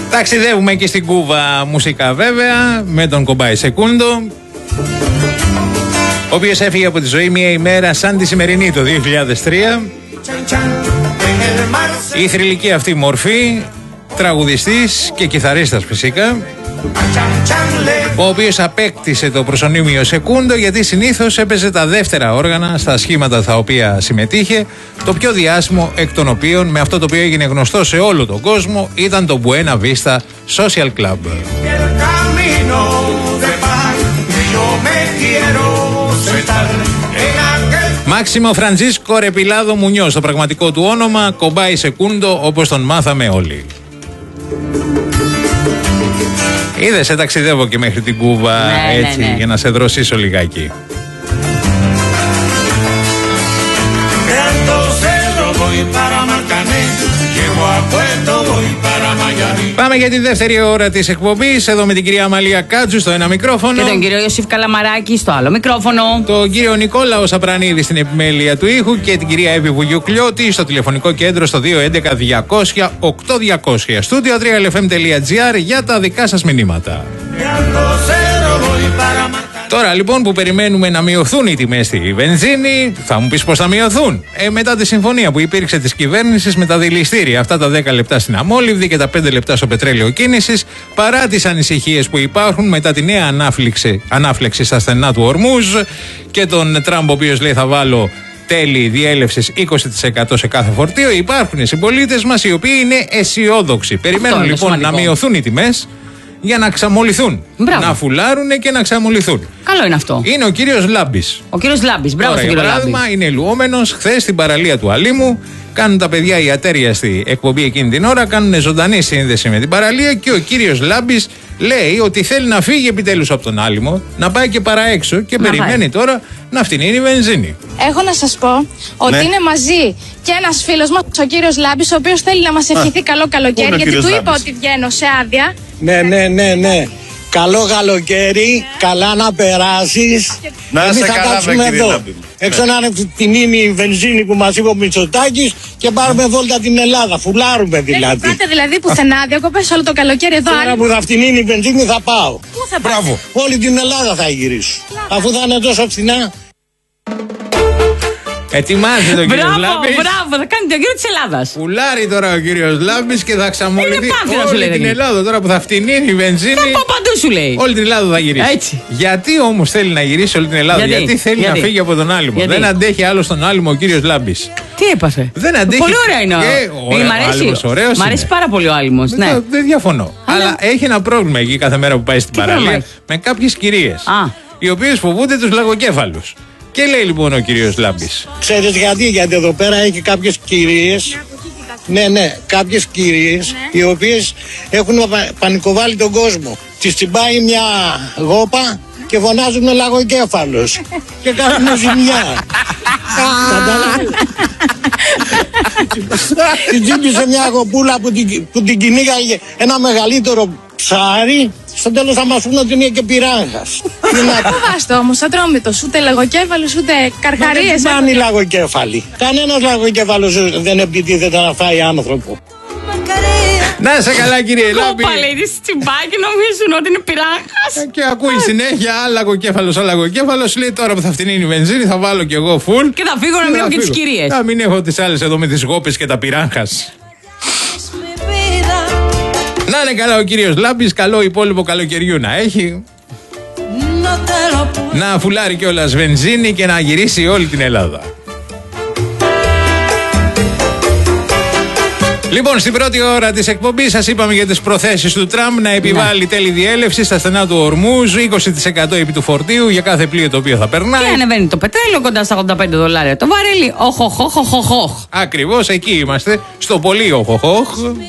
Ταξιδεύουμε και στην Κούβα μουσικά βέβαια, με τον Κομπάι Σεκούντο, ο οποίος έφυγε από τη ζωή μια ημέρα σαν τη σημερινή το 2003. Η θρυλική αυτή μορφή, τραγουδιστής και κιθαρίστας φυσικά, ο οποίος απέκτησε το προσωνύμιο Σεκούντο γιατί συνήθως έπαιζε τα δεύτερα όργανα στα σχήματα τα οποία συμμετείχε, το πιο διάσημο εκ των οποίων, με αυτό το οποίο έγινε γνωστό σε όλο τον κόσμο, ήταν το Buena Vista Social Club. Μάξιμο Φραντζίσκο Ρεπιλάδο Μουνιός, το πραγματικό του όνομα, Κομπάι Σεκούντο όπως τον μάθαμε όλοι. Είδες, σε ταξιδεύω και μέχρι την Κούβα, έτσι, για να σε δροσίσω λιγάκι. Πάμε για τη δεύτερη ώρα της εκπομπής. Εδώ με την κυρία Αμαλία Κάτζου στο ένα μικρόφωνο. Και τον κύριο Ιωσήφ Καλαμαράκη στο άλλο μικρόφωνο. Τον κύριο Νικόλαο Σαπρανίδη στην επιμέλεια του ήχου. Και την κυρία Εύη Βουγιουκλιώτη στο τηλεφωνικό κέντρο στο 211-200-8200. Στούντιο 3lfm.gr για τα δικά σας μηνύματα. Τώρα λοιπόν που περιμένουμε να μειωθούν οι τιμές στη βενζίνη, θα μου πεις πώς θα μειωθούν. Μετά τη συμφωνία που υπήρξε της κυβέρνησης με τα δηληστήρια, αυτά τα 10 λεπτά στην αμόλυβδη και τα 5 λεπτά στο πετρέλαιο κίνησης, παρά τις ανησυχίες που υπάρχουν μετά τη νέα ανάφλεξη στα στενά του Ορμούζ και τον Τραμπ, ο οποίος λέει θα βάλω τέλη διέλευσης 20% σε κάθε φορτίο, υπάρχουν συμπολίτες μας οι οποίοι είναι αισιόδοξοι. Περιμένουν λοιπόν σημαντικό να μειωθούν οι τιμές για να ξαμολυθούν. Μπράβο. Να φουλάρουνε και να ξαμολυθούν. Καλό είναι αυτό. Είναι ο κύριος Λάμπης. Ο κύριος Λάμπης, μπράβο στον κύριο Λάμπη. Για παράδειγμα, είναι λουόμενος χθες στην παραλία του Αλήμου. Κάνουν τα παιδιά η ατέριαστη εκπομπή εκείνη την ώρα, κάνουν ζωντανή σύνδεση με την παραλία και ο κύριος Λάμπης λέει ότι θέλει να φύγει επιτέλους από τον Άλυμο, να πάει και παραέξω και περιμένει τώρα να φτηνίνει η βενζίνη. Έχω να σας πω ότι είναι μαζί και ένας φίλος μας, ο κύριος Λάμπης, ο οποίος θέλει να μας ευχηθεί καλό καλοκαίρι, γιατί του είπα ότι βγαίνω σε άδεια. Ναι. Καλό καλοκαίρι, καλά να περάσεις. Να σε καλά, κύριε Λάμπη. Έξω να είναι φτηνίνη η βενζίνη που μας είπε ο Μητσοτάκης και πάρουμε βόλτα την Ελλάδα. Φουλάρουμε δηλαδή. Δεν πάτε δηλαδή πουθενά διακοπές όλο το καλοκαίρι εδώ? Τώρα που θα φτηνίνει η βενζίνη θα πάω. Πού θα πάω? Μπράβο. Όλη την Ελλάδα θα γυρίσω. Αφού θα είναι τόσο φθηνά. Ετοιμάζεται ο κύριος Λάμπης. Μπράβο, θα κάνει τον γύρο της Ελλάδας. Πουλάρει τώρα ο κύριος Λάμπης και θα ξαμολυθεί όλη την Ελλάδα τώρα που θα φτηνίνει η βενζίνη. Θα πάω παντού σου λέει. Όλη την Ελλάδα θα γυρίσει. Έτσι. Γιατί όμως θέλει να γυρίσει όλη την Ελλάδα? Γιατί θέλει να φύγει από τον Άλυμο? Δεν αντέχει άλλο στον Άλυμο ο κύριος Λάμπης. Τι έπαθε? Δεν αντέχει. Πολύ ωραία είναι. Μ' αρέσει πάρα πολύ ο Άλυμος. Δεν διαφωνώ. Αλλά έχει ένα πρόβλημα εκεί κάθε μέρα που πάει στην παραλία με κάποιες κυρίες οι οποίες φοβούνται τους λαγοκέφαλους. Και λέει λοιπόν ο κύριος Λάμπης. Ξέρεις γιατί εδώ πέρα έχει κάποιες κυρίες. Κάποιες κυρίες οι οποίες έχουν πανικοβάλει τον κόσμο. Τις τσιμπάει μια γόπα και φωνάζουν λαγοκέφαλος και κάνουν ζημιά. Την τσίπησε μια γοπούλα που την κυνήγαγε ένα μεγαλύτερο ψάρι. Στο τέλος θα μας πούνε ότι είναι και πυράγχας. Φοβάστε όμως, ατρόμητος, ούτε λαγοκέφαλος, ούτε καρχαρίες. Δεν πάνε λαγοκέφαλοι. Κανένας λαγοκέφαλος δεν επιτίθεται να φάει άνθρωπο. Να σε καλά κύριε Λάμπη. Κόπα λέει τις τσιμπάκι νομίζουν ότι είναι πυράγχας. Και ακούει συνέχεια λαγοκέφαλος. Λέει τώρα που θα φτηνίνει η βενζίνη θα βάλω κι εγώ φουλ. Και θα φύγω να μην έχω και τις κυρίες. Να μην έχω τις άλλες εδώ με τις γόπες και τα πυράγχας. Να είναι καλά ο κύριος Λάμπης, καλό υπόλοιπο καλοκαιριού να έχει. Να φουλάρει κιόλας βενζίνη και να γυρίσει όλη την Ελλάδα. Λοιπόν, στην πρώτη ώρα της εκπομπής σας είπαμε για τις προθέσεις του Τραμπ να επιβάλλει τέλη διέλευση στα στενά του Ορμούζ, 20% επί του φορτίου για κάθε πλοίο το οποίο θα περνάει. Και ανεβαίνει το πετρέλαιο κοντά στα $85 το βαρέλι. Οχοχοχοχοχοχ. Ακριβώς εκεί είμαστε, στο πολύ οχοχοχ.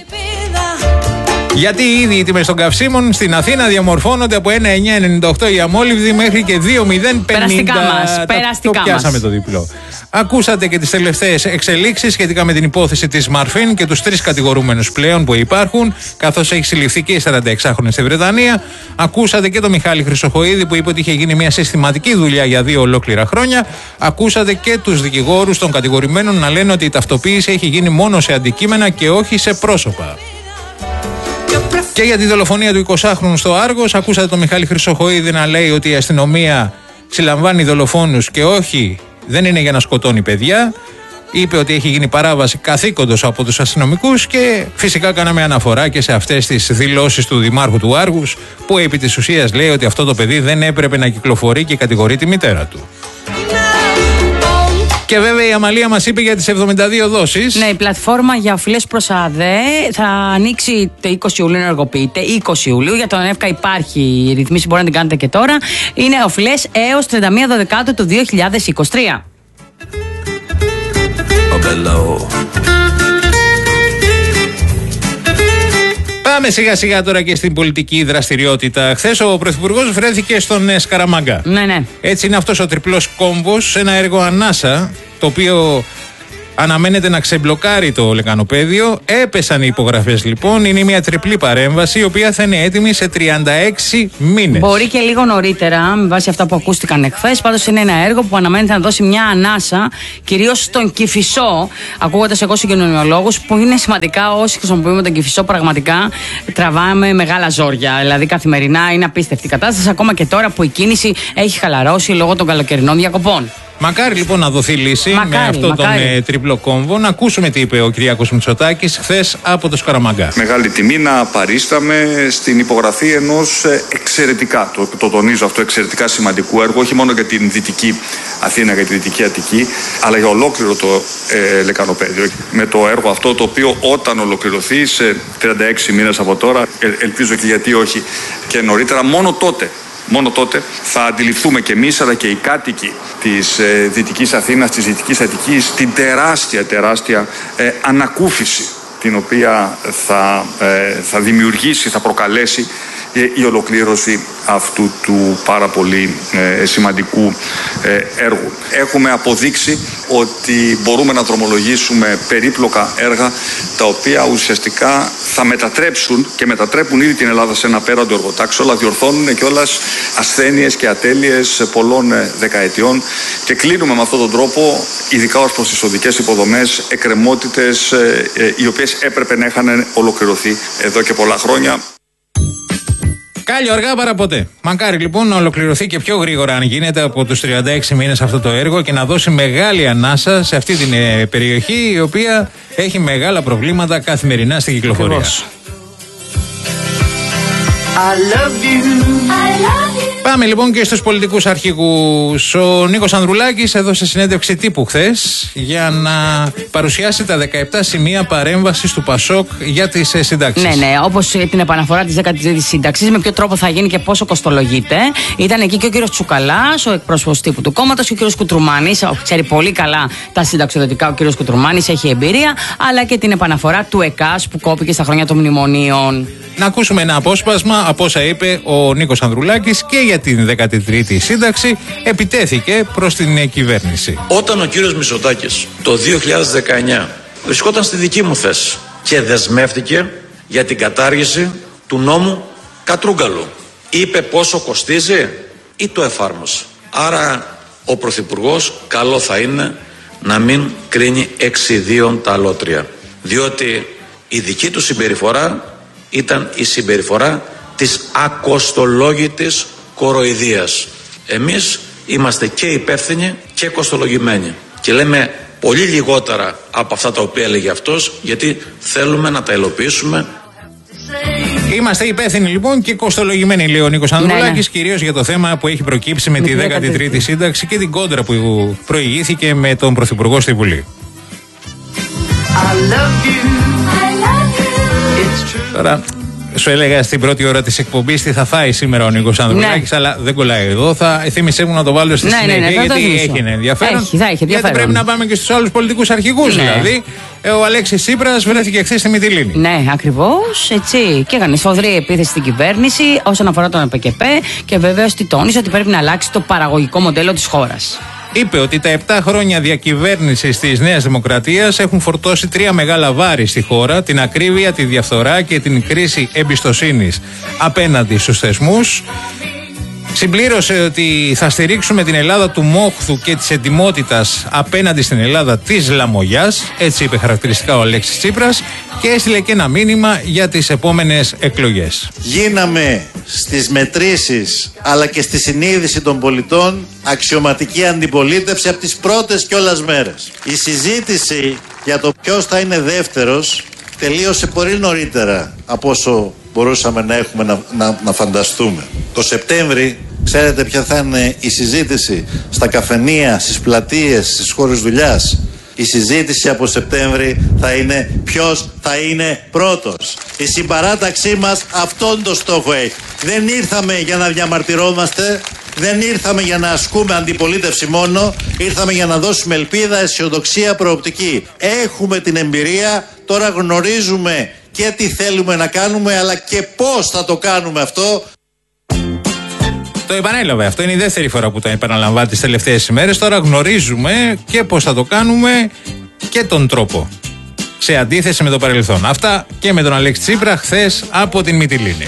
Γιατί ήδη οι τιμές των καυσίμων στην Αθήνα διαμορφώνονται από 1,998 η αμόλυβδη μέχρι και 2,050. Περαστικά μας. Το πιάσαμε το διπλό. Ακούσατε και τις τελευταίες εξελίξεις σχετικά με την υπόθεση της Μαρφίν και τους 3 κατηγορούμενους πλέον που υπάρχουν, καθώς έχει συλληφθεί και η 46χρονη στη Βρετανία. Ακούσατε και τον Μιχάλη Χρυσοχοΐδη που είπε ότι είχε γίνει μια συστηματική δουλειά για 2 ολόκληρα χρόνια. Ακούσατε και τους δικηγόρους των κατηγορημένων να λένε ότι η ταυτοποίηση έχει γίνει μόνο σε αντικείμενα και όχι σε πρόσωπα. Και για τη δολοφονία του 20χρονου στο Άργος, ακούσατε τον Μιχάλη Χρυσοχοΐδη να λέει ότι η αστυνομία συλλαμβάνει δολοφόνους και όχι, δεν είναι για να σκοτώνει παιδιά. Είπε ότι έχει γίνει παράβαση καθήκοντος από τους αστυνομικούς και φυσικά κάναμε αναφορά και σε αυτές τις δηλώσεις του Δημάρχου του Άργους, που επί της ουσίας λέει ότι αυτό το παιδί δεν έπρεπε να κυκλοφορεί και κατηγορεί τη μητέρα του. Και βέβαια η Αμαλία μας είπε για τις 72 δόσεις. Ναι, η πλατφόρμα για οφειλές προς ΑΔΕ θα ανοίξει το 20 Ιουλίου, ενεργοποιείται. 20 Ιουλίου, για τον ΕΦΚΑ υπάρχει η ρυθμίση, μπορεί να την κάνετε και τώρα. Είναι οφειλές έως 31 Δεκάτου του 2023. Πάμε σιγά σιγά τώρα και στην πολιτική δραστηριότητα. Χθες ο Πρωθυπουργός βρέθηκε στον Σκαραμάγκα. Ναι. Έτσι είναι αυτός ο τριπλός κόμβος, ένα έργο ανάσα, το οποίο αναμένεται να ξεμπλοκάρει το λεκανοπέδιο. Έπεσαν οι υπογραφές λοιπόν. Είναι μια τριπλή παρέμβαση, η οποία θα είναι έτοιμη σε 36 μήνες. Μπορεί και λίγο νωρίτερα, με βάση αυτά που ακούστηκαν εχθές. Πάντως είναι ένα έργο που αναμένεται να δώσει μια ανάσα, κυρίως στον Κηφισό. Ακούγοντας εγώ συγκοινωνιολόγους, που είναι σημαντικά, όσοι χρησιμοποιούμε τον Κηφισό, πραγματικά τραβάμε μεγάλα ζόρια. Δηλαδή καθημερινά είναι απίστευτη η κατάσταση, ακόμα και τώρα που η κίνηση έχει χαλαρώσει λόγω των καλοκαιρινών διακοπών. Μακάρι λοιπόν να δοθεί λύση με αυτό τον τριπλό κόμβο. Να ακούσουμε τι είπε ο Κυριάκος Μητσοτάκης χθες από το Σκαραμαγκά. Μεγάλη τιμή να παρίσταμε στην υπογραφή ενός εξαιρετικά, το τονίζω αυτό, εξαιρετικά σημαντικού έργου, όχι μόνο για την Δυτική Αθήνα, για τη Δυτική Αττική, αλλά για ολόκληρο το λεκανοπέδιο. Με το έργο αυτό, το οποίο όταν ολοκληρωθεί σε 36 μήνες από τώρα, ελπίζω και γιατί όχι και νωρίτερα, μόνο τότε θα αντιληφθούμε και εμείς, αλλά και οι κάτοικοι της Δυτικής Αθήνας, της Δυτικής Αττικής, την τεράστια ανακούφιση την οποία θα δημιουργήσει, θα προκαλέσει η ολοκλήρωση αυτού του πάρα πολύ σημαντικού έργου. Έχουμε αποδείξει ότι μπορούμε να δρομολογήσουμε περίπλοκα έργα, τα οποία ουσιαστικά θα μετατρέψουν και μετατρέπουν ήδη την Ελλάδα σε ένα απέραντο εργοτάξιο, αλλά διορθώνουν κιόλας ασθένειες και ατέλειες πολλών δεκαετιών, και κλείνουμε με αυτόν τον τρόπο, ειδικά ως προς τις οδικές υποδομές, εκκρεμότητες οι οποίες έπρεπε να είχαν ολοκληρωθεί εδώ και πολλά χρόνια. Κάλλιο αργά παρά ποτέ. Μακάρι λοιπόν να ολοκληρωθεί και πιο γρήγορα, αν γίνεται, από τους 36 μήνες αυτό το έργο, και να δώσει μεγάλη ανάσα σε αυτή την περιοχή, η οποία έχει μεγάλα προβλήματα καθημερινά στην κυκλοφορία. Ακριβώς. Πάμε λοιπόν και στους πολιτικούς αρχηγούς. Ο Νίκος Ανδρουλάκης έδωσε συνέντευξη τύπου χθες για να παρουσιάσει τα 17 σημεία παρέμβασης του ΠΑΣΟΚ για τις συντάξεις. Ναι, όπως την επαναφορά της 13ης σύνταξης, με ποιο τρόπο θα γίνει και πόσο κοστολογείται. Ήταν εκεί και ο κύριος Τσουκαλάς, ο εκπρόσωπος τύπου του κόμματος, και ο κύριος Κουτρουμάνης, ξέρει πολύ καλά τα συνταξιοδοτικά ο κύριος Κουτρουμάνης, έχει εμπειρία, αλλά και την επαναφορά του ΕΚΑΣ που κόπηκε στα χρόνια των μνημονίων. Να ακούσουμε ένα απόσπασμα από όσα είπε ο Νίκος Ανδρουλάκης και για την 13η σύνταξη. Επιτέθηκε προς την κυβέρνηση. Όταν ο κύριος Μητσοτάκης το 2019 βρισκόταν στη δική μου θέση και δεσμεύτηκε για την κατάργηση του νόμου Κατρούγκαλου, είπε πόσο κοστίζει ή το εφάρμοσε? Άρα ο Πρωθυπουργός καλό θα είναι να μην κρίνει εξιδίων τα αλότρια, διότι η δική του συμπεριφορά ήταν η συμπεριφορά της ακοστολόγητης κοροϊδίας. Εμείς είμαστε και υπεύθυνοι και κοστολογημένοι και λέμε πολύ λιγότερα από αυτά τα οποία έλεγε αυτός, γιατί θέλουμε να τα υλοποιήσουμε. Είμαστε υπεύθυνοι λοιπόν και κοστολογημένοι, λέει ο Νίκος Ανδρουλάκης, κυρίως για το θέμα που έχει προκύψει με τη 13η σύνταξη και την κόντρα που προηγήθηκε με τον Πρωθυπουργό στη Βουλή. Τώρα, σου έλεγα στην πρώτη ώρα της εκπομπής τι θα φάει σήμερα ο Νίκος Ανδρουλάκης, αλλά δεν κολλάει εδώ. Θύμισέ μου να το βάλω στη συνέχεια, γιατί έχει ενδιαφέρον. Γιατί πρέπει να πάμε και στους άλλους πολιτικούς αρχηγούς. Δηλαδή, ο Αλέξης Τσίπρας βρέθηκε χθες στη Μυτιλήνη. Ναι, ακριβώς, έτσι. Και έκανε σφοδρή επίθεση στην κυβέρνηση όσον αφορά τον ΕΠΚΕ, και βεβαίως τι τόνισε, ότι πρέπει να αλλάξει το παραγωγικό μοντέλο της χώρας. Είπε ότι τα 7 χρόνια διακυβέρνησης της Νέας Δημοκρατίας έχουν φορτώσει 3 μεγάλα βάρη στη χώρα: την ακρίβεια, τη διαφθορά και την κρίση εμπιστοσύνης απέναντι στους θεσμούς. Συμπλήρωσε ότι θα στηρίξουμε την Ελλάδα του μόχθου και της ετοιμότητας απέναντι στην Ελλάδα της λαμογιάς, έτσι είπε χαρακτηριστικά ο Αλέξης Τσίπρας, και έστειλε και ένα μήνυμα για τις επόμενες εκλογές. Γίναμε στις μετρήσεις αλλά και στη συνείδηση των πολιτών αξιωματική αντιπολίτευση από τις πρώτες κιόλας μέρες. Η συζήτηση για το ποιος θα είναι δεύτερος τελείωσε πολύ νωρίτερα από όσο μπορούσαμε να έχουμε να φανταστούμε. Το Σεπτέμβρη, ξέρετε ποια θα είναι η συζήτηση στα καφενεία, στις πλατείες, στις χώρες δουλειάς? Η συζήτηση από Σεπτέμβρη θα είναι ποιος θα είναι πρώτος. Η συμπαράταξή μας αυτόν τον στόχο έχει. Δεν ήρθαμε για να διαμαρτυρόμαστε, δεν ήρθαμε για να ασκούμε αντιπολίτευση μόνο, ήρθαμε για να δώσουμε ελπίδα, αισιοδοξία, προοπτική. Έχουμε την εμπειρία, τώρα γνωρίζουμε και τι θέλουμε να κάνουμε, αλλά και πώς θα το κάνουμε αυτό. Το επανέλαβε. Αυτό είναι η δεύτερη φορά που το επαναλαμβάνει τις τελευταίες ημέρες. Τώρα γνωρίζουμε και πώς θα το κάνουμε και τον τρόπο. Σε αντίθεση με το παρελθόν. Αυτά και με τον Αλέξη Τσίπρα χθες από την Μυτιλήνη.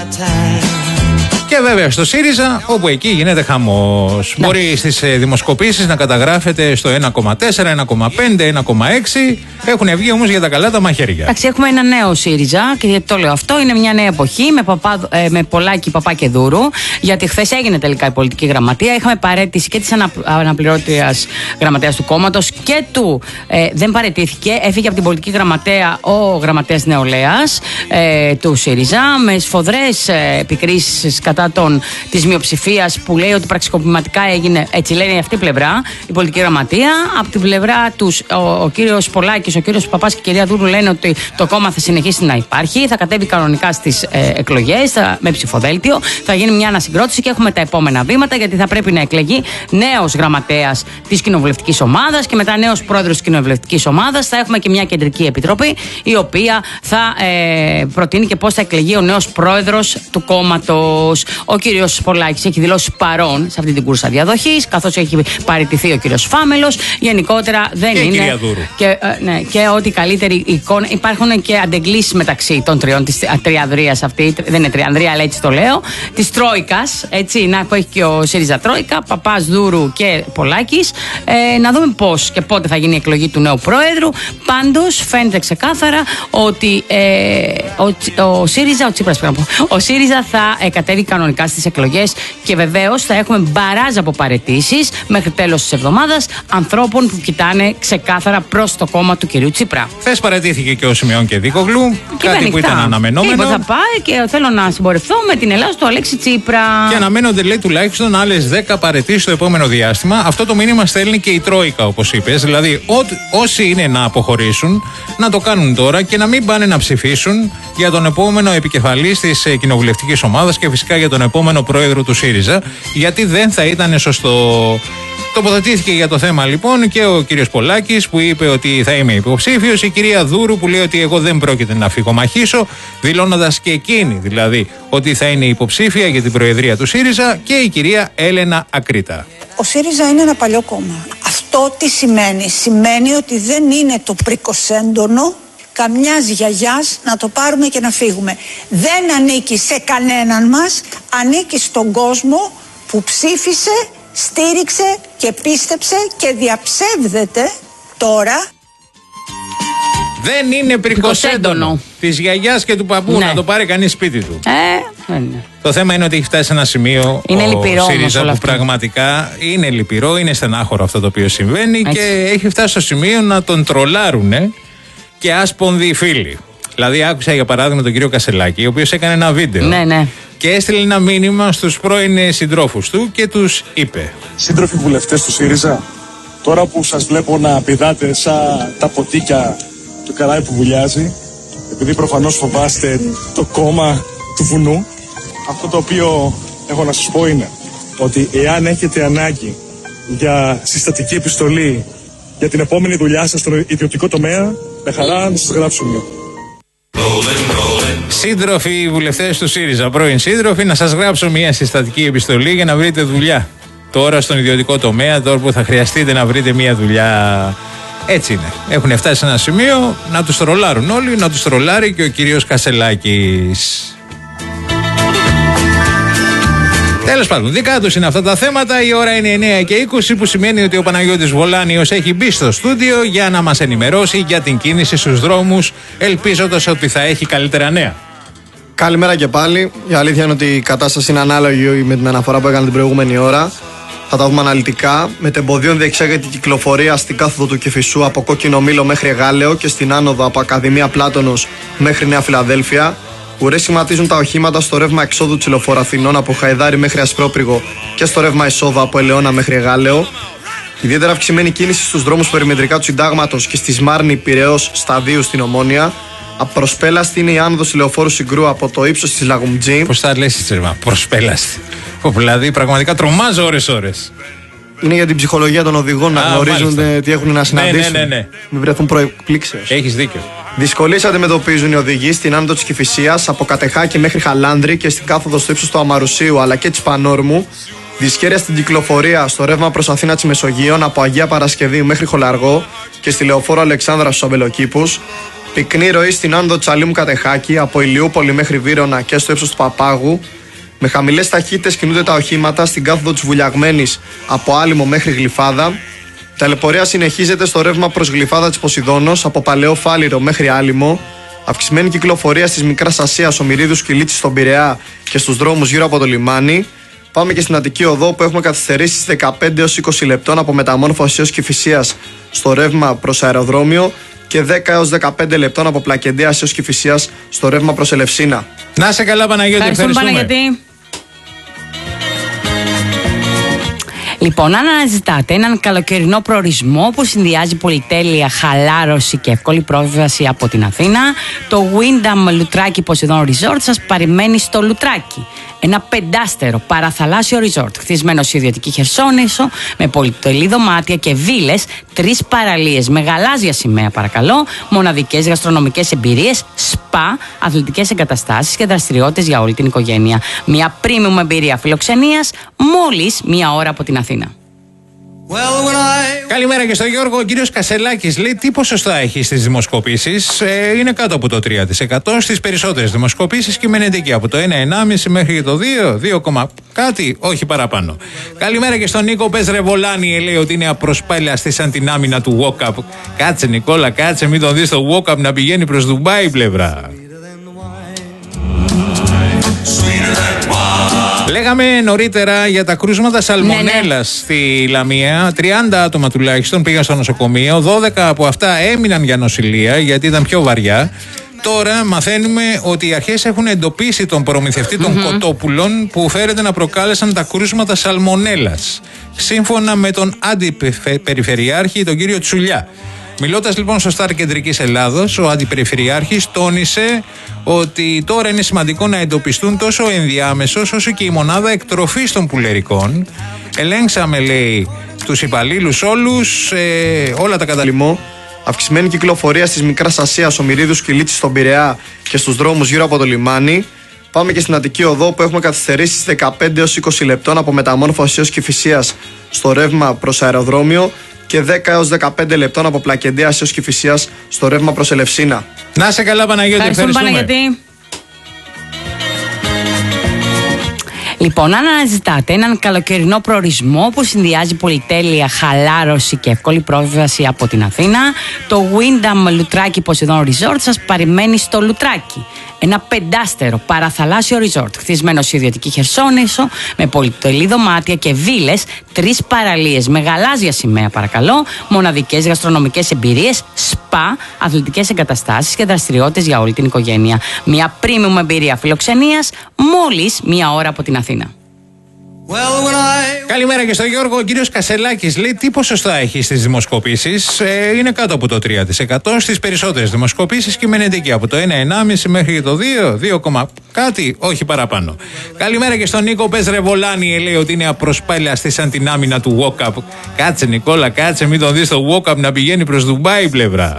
Και βέβαια στο ΣΥΡΙΖΑ, όπου εκεί γίνεται χαμός. Ναι. Μπορεί στις δημοσκοπήσεις να καταγράφεται στο 1,4, 1,5, 1,6. Έχουν βγει όμως για τα καλά τα μαχαίρια. Εντάξει, έχουμε ένα νέο ΣΥΡΙΖΑ και γιατί το λέω αυτό, είναι μια νέα εποχή με Πολάκη, Παπά και Δούρου. Γιατί χθες έγινε τελικά η πολιτική γραμματεία. Είχαμε παραίτηση και της αναπληρώτριας γραμματέας του κόμματος και του. Δεν παραιτήθηκε, έφυγε από την πολιτική γραμματέα ο γραμματέας νεολαίας του ΣΥΡΙΖΑ με σφοδρές επικρίσεις κατά της μειοψηφίας που λέει ότι πραξικοπηματικά έγινε, έτσι λένε αυτή η πλευρά, η πολιτική γραμματεία. Από την πλευρά τους ο κύριος Πολάκης, ο κύριος Παπάς και η κυρία Δούρου λένε ότι το κόμμα θα συνεχίσει να υπάρχει, θα κατέβει κανονικά στις εκλογές με ψηφοδέλτιο, θα γίνει μια ανασυγκρότηση και έχουμε τα επόμενα βήματα, γιατί θα πρέπει να εκλεγεί νέος γραμματέας της κοινοβουλευτικής ομάδας και μετά νέος πρόεδρος της κοινοβουλευτικής ομάδας. Θα έχουμε και μια κεντρική επιτροπή η οποία θα προτείνει και πώς θα εκλεγεί ο νέος πρόεδρος του κόμματος. Ο κύριος Πολάκης έχει δηλώσει παρόν σε αυτή την κούρσα διαδοχής, καθώς έχει παραιτηθεί ο κύριος Φάμελος. Γενικότερα δεν και είναι. Η κυρία Δούρου. Και ότι καλύτερη εικόνα. Υπάρχουν και αντεγκλήσεις μεταξύ των τριών, της τριανδρίας αυτή. Δεν είναι τριανδρία, αλλά έτσι το λέω. Της Τρόικας, έτσι, να που έχει και ο ΣΥΡΙΖΑ Τρόικα, Παπάς, Δούρου και Πολάκης. Να δούμε πώς και πότε θα γίνει η εκλογή του νέου πρόεδρου. Πάντως φαίνεται ξεκάθαρα ότι ο ΣΥΡΙΖΑ, ο ΣΥΡΙΖΑ θα κατέβει κανονικά στις εκλογές και βεβαίως θα έχουμε μπαράζ από παραιτήσεις μέχρι τέλος της εβδομάδας ανθρώπων που κοιτάνε ξεκάθαρα προς το κόμμα του κυρίου Τσίπρα. Χθες παραιτήθηκε και ο Σιμεών και Δίκογλου, κάτι που ήταν αναμενόμενο. Και θα πάει και θέλω να συμπορευθώ με την Ελλάδα του Αλέξη Τσίπρα. Και αναμένονται, λέει, τουλάχιστον άλλες 10 παραιτήσεις στο επόμενο διάστημα. Αυτό το μήνυμα στέλνει και η Τρόικα, όπως είπες. Δηλαδή, όσοι είναι να αποχωρήσουν, να το κάνουν τώρα και να μην πάνε να ψηφίσουν για τον επόμενο επικεφαλής της κοινοβουλευτικής ομάδας και φυσικά για τον επόμενο πρόεδρο του ΣΥΡΙΖΑ, γιατί δεν θα ήταν σωστό. Τοποθετήθηκε για το θέμα λοιπόν και ο κύριος Πολάκης που είπε ότι θα είμαι υποψήφιος, η κυρία Δούρου που λέει ότι εγώ δεν πρόκειται να φυγομαχήσω, δηλώνοντας και εκείνη δηλαδή ότι θα είναι υποψήφια για την προεδρία του ΣΥΡΙΖΑ, και η κυρία Έλενα Ακρίτα. Ο ΣΥΡΙΖΑ είναι ένα παλιό κόμμα. Αυτό τι σημαίνει? Σημαίνει ότι δεν είναι το πρικοσέντονο καμιάς γιαγιάς να το πάρουμε και να φύγουμε. Δεν ανήκει σε κανέναν μας, ανήκει στον κόσμο που ψήφισε, στήριξε και πίστεψε και διαψεύδεται τώρα. Δεν είναι πρικοσέντονο της γιαγιάς και του παππού, ναι, να το πάρει κανείς σπίτι του. Το θέμα είναι ότι έχει φτάσει σε ένα σημείο ο ΣΥΡΙΖΑ που πραγματικά είναι λυπηρό, είναι στενάχωρο αυτό το οποίο συμβαίνει. Έτσι. Και έχει φτάσει στο σημείο να τον τρολάρουνε και άσπονδοι φίλοι. Δηλαδή άκουσα για παράδειγμα τον κύριο Κασελάκη, ο οποίος έκανε ένα βίντεο, ναι, και έστειλε ένα μήνυμα στους πρώην συντρόφους του και τους είπε: σύντροφοι βουλευτές του ΣΥΡΙΖΑ, τώρα που σας βλέπω να πηδάτε σαν τα ποτίκια του καράβι που βουλιάζει, επειδή προφανώς φοβάστε το κόμμα του βουνού, αυτό το οποίο έχω να σας πω είναι ότι εάν έχετε ανάγκη για συστατική επιστολή για την επόμενη δουλειά σας στον ιδιωτικό τομέα, με χαρά να σας γράψουμε. Σύντροφοι βουλευτές του ΣΥΡΙΖΑ, πρώην σύντροφοι, να σας γράψω μια συστατική επιστολή για να βρείτε δουλειά. Τώρα στον ιδιωτικό τομέα, τώρα που θα χρειαστείτε να βρείτε μια δουλειά. Έτσι είναι. Έχουν φτάσει σε ένα σημείο να τους τρολάρουν όλοι, να τους τρολάρει και ο κύριος Κασελάκης. Τέλος πάντων, δικά τους είναι αυτά τα θέματα. Η ώρα είναι 9:20, που σημαίνει ότι ο Παναγιώτης Βολάνιος έχει μπει στο στούντιο για να μας ενημερώσει για την κίνηση στους δρόμους, ελπίζοντας ότι θα έχει καλύτερα νέα. Καλημέρα και πάλι. Η αλήθεια είναι ότι η κατάσταση είναι ανάλογη με την αναφορά που έκανα την προηγούμενη ώρα. Θα τα δούμε αναλυτικά. Μετεμποδίων διεξάγεται η κυκλοφορία στην κάθοδο του Κηφισού από Κόκκινο Μήλο μέχρι Εγάλεο και στην άνοδο από Ακαδημία Πλάτωνος μέχρι Νέα Φιλαδέλφια. Ουρές σχηματίζουν τα οχήματα στο ρεύμα εξόδου της Λεωφόρου Αθηνών από Χαϊδάρι μέχρι Ασπρόπρυγο και στο ρεύμα εισόδου από Ελαιώνα μέχρι Εγάλεο. Ιδιαίτερα αυξημένη κίνηση στους δρόμους περιμετρικά του Συντάγματος και στη Σμάρνη Πειραιώς Σταδίου στην Ομόνια. Απροσπέλαστη είναι η άνοδος της Λεωφόρου Συγκρού από το ύψος της Λαγουμτζή. Πώς θα λες έτσι, προσπέλαστη? Δηλαδή, πραγματικά τρομάζω ώρες. Είναι για την ψυχολογία των οδηγών να γνωρίζουν τι έχουν να συναντήσουν. Ναι. Μην βρεθούν προεκπλήξεως. Έχεις δίκιο. Δυσκολίες αντιμετωπίζουν οι οδηγοί στην άνοδο της Κηφισίας από Κατεχάκη μέχρι Χαλάνδρη και στην κάθοδο στο ύψος του Αμαρουσίου αλλά και της Πανόρμου. Δυσχέρεια στην κυκλοφορία στο ρεύμα προς Αθήνα της Μεσογείων από Αγία Παρασκευή μέχρι Χολαργό και στη Λεωφόρο Αλεξάνδρα στους Αμπελοκήπους. Πυκνή ροή στην άνοδο Τσαλίμου Κατεχάκη από Ηλιούπολη μέχρι Βύρωνα και στο ύψος του Παπάγου. Με χαμηλές ταχύτητες κινούνται τα οχήματα στην κάθοδο της Βουλιαγμένης από Άλυμο μέχρι Γλυφάδα. Ταλαιπωρία συνεχίζεται στο ρεύμα προς Γλυφάδα της Ποσειδώνος από Παλαιό Φάληρο μέχρι Άλυμο. Αυξημένη κυκλοφορία στις Μικράς Ασίας, Ομηρίδου Σκυλίτσης στον Πειραιά και στους δρόμους γύρω από το λιμάνι. Πάμε και στην Αττική Οδό που έχουμε καθυστερήσεις 15 έως 20 λεπτών από Μεταμόρφωση έως Κηφισίας στο ρεύμα προς αεροδρόμιο και 10 έως 15 λεπτών από Πλακεντέας έως Κηφισίας στο ρεύμα προς Ελευσίνα. Να σε καλά, Παναγιώτη. Ευχαριστούμε. Λοιπόν, αν αναζητάτε έναν καλοκαιρινό προορισμό που συνδυάζει πολυτέλεια, χαλάρωση και εύκολη πρόσβαση από την Αθήνα, το Wyndham Λουτράκι Poseidon Resort σας περιμένει στο Λουτράκι. Ένα 5άστερο παραθαλάσσιο resort, χτισμένο σε ιδιωτική Χερσόνησο, με πολυτελή δωμάτια και βίλες, 3 παραλίες με γαλάζια σημαία, παρακαλώ, μοναδικές γαστρονομικές εμπειρίες, σπα, αθλητικές εγκαταστάσεις και δραστηριότητες για όλη την οικογένεια. Μια premium εμπειρία φιλοξενίας, μόλις 1 ώρα από την Αθήνα. Καλημέρα και στον Γιώργο. Ο κύριος Κασελάκης λέει τι ποσοστά έχει στις δημοσκοπήσεις. Είναι κάτω από το 3% στις περισσότερες δημοσκοπήσεις και μένεται εκεί από το 1,5 μέχρι το 2, κάτι, όχι παραπάνω. Καλημέρα και στον Νίκο. Πες ρε Βολάνη, λέει ότι είναι απροσπέλαστη σαν την άμυνα του walk-up. Κάτσε Νικόλα, κάτσε, μην τον δεις το walk-up να πηγαίνει προς Ντουμπάι πλευρά. Λέγαμε νωρίτερα για τα κρούσματα σαλμονέλας στη Λαμία. 30 άτομα τουλάχιστον πήγαν στο νοσοκομείο. 12 από αυτά έμειναν για νοσηλεία γιατί ήταν πιο βαριά. Τώρα μαθαίνουμε ότι οι αρχές έχουν εντοπίσει τον προμηθευτή των κοτόπουλων που φέρεται να προκάλεσαν τα κρούσματα σαλμονέλας. Σύμφωνα με τον αντιπεριφερειάρχη, τον κύριο Τσουλιά. Μιλώντας λοιπόν στο Σταρ Κεντρικής Ελλάδος, ο Αντιπεριφερειάρχης τόνισε ότι τώρα είναι σημαντικό να εντοπιστούν τόσο ο ενδιάμεσος όσο και η μονάδα εκτροφής των πουλερικών. Ελέγξαμε, λέει, τους υπαλλήλους όλους, όλα τα καταλήμματα. Αυξημένη κυκλοφορία στις Μικράς Ασίας, Ομηρίδου Σκυλίτσης στον Πειραιά και στους δρόμους γύρω από το λιμάνι. Πάμε και στην Αττική Οδό που έχουμε καθυστερήσεις 15 έως 20 λεπτών από Μεταμόρφωση έως Κηφισίας στο ρεύμα προς αεροδρόμιο και 10 έως 15 λεπτών από Πλακεντέας έως Κηφισίας στο ρεύμα προς Ελευσίνα. Να σε καλά, Παναγιώτη. Ευχαριστούμε. Λοιπόν, αν αναζητάτε έναν καλοκαιρινό προορισμό που συνδυάζει πολυτέλεια, χαλάρωση και εύκολη πρόσβαση από την Αθήνα, το Wyndham Λουτράκι Poseidon Resort σας περιμένει στο Λουτράκι. Ένα 5άστερο παραθαλάσσιο resort, χτισμένο σε ιδιωτική Χερσόνησο, με πολυτελή δωμάτια και βίλες, 3 παραλίες με γαλάζια σημαία, παρακαλώ, μοναδικές γαστρονομικές εμπειρίες, σπα, αθλητικές εγκαταστάσεις και δραστηριότητες για όλη την οικογένεια. Μια premium εμπειρία φιλοξενίας, μόλις 1 ώρα από την Αθήνα. Καλημέρα και στον Γιώργο. Ο κύριος Κασελάκης λέει τι ποσοστά έχει στις δημοσκοπήσεις. Είναι κάτω από το 3% στις περισσότερες δημοσκοπήσεις και μένεται εκεί από το 1,5 μέχρι το 2, κάτι, όχι παραπάνω. Καλημέρα και στον Νίκο. Πες ρε Βολάνη, λέει ότι είναι απροσπέλαστη σαν την άμυνα του walk-up. Κάτσε Νικόλα, κάτσε, μην τον δεις το walk-up να πηγαίνει προς Ντουμπάι πλευρά.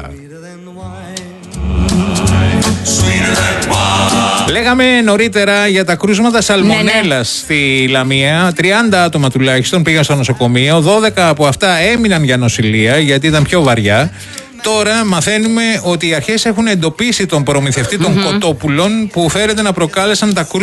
Λέγαμε νωρίτερα για τα κρούσματα σαλμονέλας στη Λαμία. 30 άτομα τουλάχιστον πήγαν στο νοσοκομείο. 12 από αυτά έμειναν για νοσηλεία γιατί ήταν πιο βαριά. Τώρα μαθαίνουμε ότι οι αρχές έχουν εντοπίσει τον προμηθευτή των κοτόπουλων που φέρεται να προκάλεσαν τα κρούσματα.